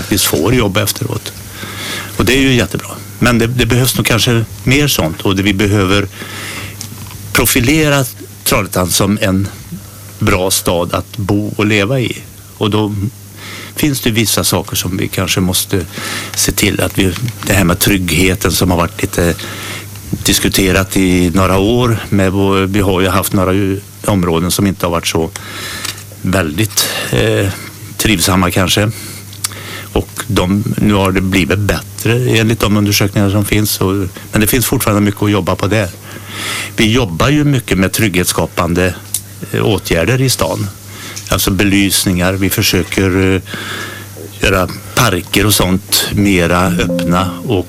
faktiskt får jobb efteråt. Och det är ju jättebra. Men det behövs nog kanske mer sånt, och vi behöver profilera Trollhättan som en bra stad att bo och leva i. Och då finns det vissa saker som vi kanske måste se till att det här med tryggheten som har varit lite diskuterat i några år. Vi har ju haft några områden som inte har varit så väldigt trivsamma kanske. Och nu har det blivit bättre enligt de undersökningar som finns. Men det finns fortfarande mycket att jobba på där. Vi jobbar ju mycket med trygghetsskapande åtgärder i stan. Alltså belysningar. Vi försöker göra parker och sånt mera öppna och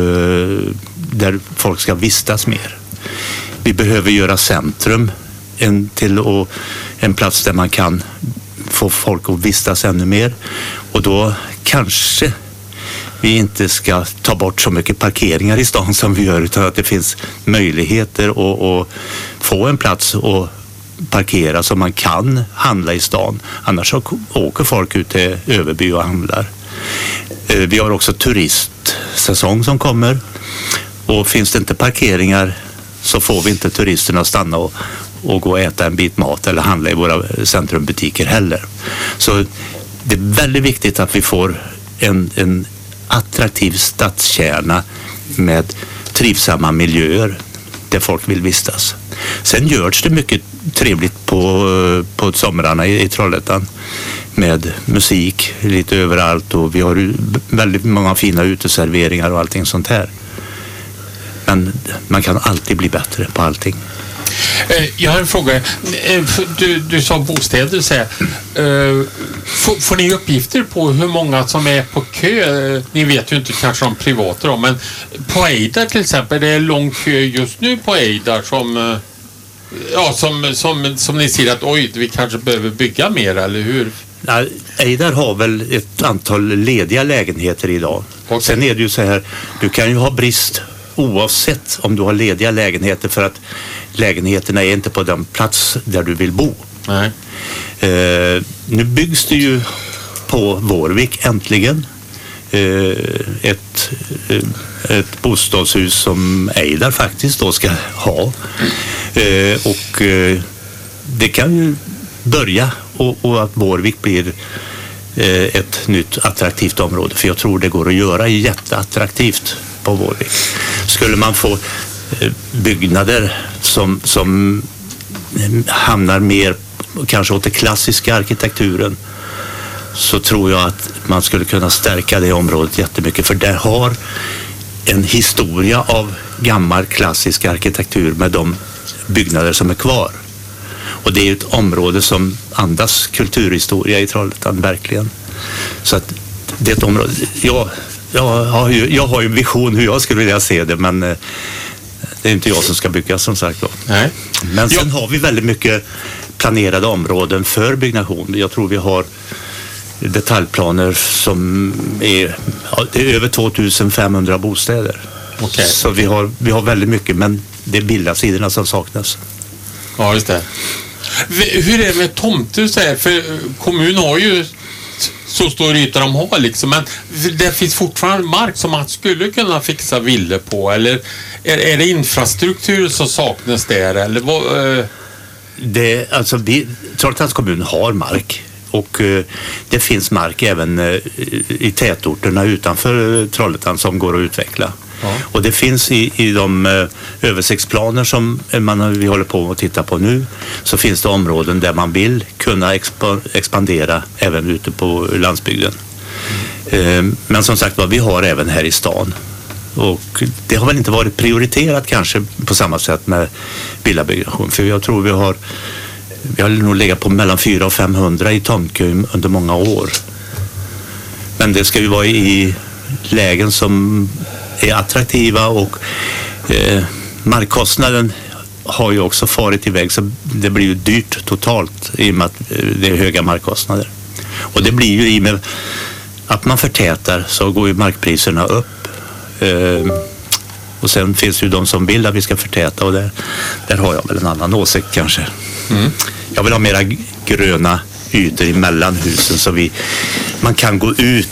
där folk ska vistas mer. Vi behöver göra centrum till en plats där man kan få folk att vistas ännu mer. Och då kanske vi inte ska ta bort så mycket parkeringar i stan som vi gör, utan att det finns möjligheter att få en plats och parkera så man kan handla i stan. Annars så åker folk ut till Överby och handlar. Vi har också turistsäsong som kommer, och finns det inte parkeringar så får vi inte turisterna att stanna och gå och äta en bit mat eller handla i våra centrumbutiker heller. Så det är väldigt viktigt att vi får en attraktiv stadskärna med trivsamma miljöer där folk vill vistas. Sen görs det mycket trevligt på somrarna i Trollhättan med musik lite överallt, och vi har väldigt många fina uteserveringar och allting sånt här. Men man kan alltid bli bättre på allting. Jag har en fråga. Du sa bostäder, säger får ni uppgifter på hur många som är på kö? Ni vet ju inte kanske de privata då, men på Eidar till exempel, det är lång kö just nu på Eidar som ni ser att oj, vi kanske behöver bygga mer, eller hur? Ja, Eidar har väl ett antal lediga lägenheter idag. Okay. Sen är det ju så här, du kan ju ha brist oavsett om du har lediga lägenheter, för att lägenheterna är inte på den plats där du vill bo. Nej. Nu byggs det ju på Vårvik äntligen ett bostadshus som Eidar faktiskt då ska ha. Och det kan ju börja och att Vårvik blir ett nytt attraktivt område, för jag tror det går att göra jätteattraktivt på Vårvik. Skulle man få byggnader som hamnar mer kanske åt den klassiska arkitekturen, så tror jag att man skulle kunna stärka det området jättemycket, för det har en historia av gammal klassisk arkitektur med de byggnader som är kvar. Och det är ett område som andas kulturhistoria i Trollhättan, verkligen. Så att det är ett område, jag har ju en vision hur jag skulle vilja se det, men det är inte jag som ska bygga, som sagt då. Nej. Men sen har vi väldigt mycket planerade områden för byggnation. Jag tror vi har detaljplaner som är över 2500 bostäder. Okay. Så vi har väldigt mycket, men det är bildarsidorna som saknas. Ja, just det. Hur är det med tomter så här? För kommun har ju så stor yta de har liksom, men det finns fortfarande mark som man skulle kunna fixa villor på, eller är det infrastruktur som saknas där, eller vad? Trollhättans kommun har mark, och det finns mark även i tätorterna utanför Trollhättan som går att utveckla. Ja. Och det finns i de översiktsplaner som vi håller på att titta på nu, så finns det områden där man vill kunna expandera även ute på landsbygden. Men som sagt, vi har även här i stan, och det har väl inte varit prioriterat kanske på samma sätt med villabyggnation, för jag tror vi har nog legat på mellan 400 och 500 i tomtkö under många år. Men det ska ju vara i lägen som är attraktiva, och markkostnaden har ju också farit iväg, så det blir ju dyrt totalt i och med att det är höga markkostnader. Och det blir ju i och med att man förtätar, så går ju markpriserna upp. Och sen finns ju de som vill att vi ska förtäta, och där har jag väl en annan åsikt kanske. Jag vill ha mera gröna ytor emellan husen, så man kan gå ut